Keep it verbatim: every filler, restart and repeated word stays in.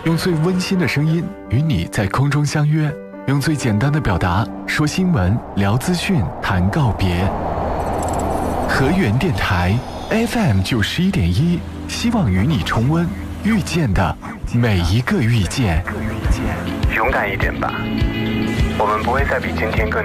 用最温馨的声音与你在空中相约，用最简单的表达说新闻、聊资讯、谈告别。河源电台 F M 九十一点一，希望与你重温遇见的每一个遇见。 勇敢一点吧，我们不会再比今天更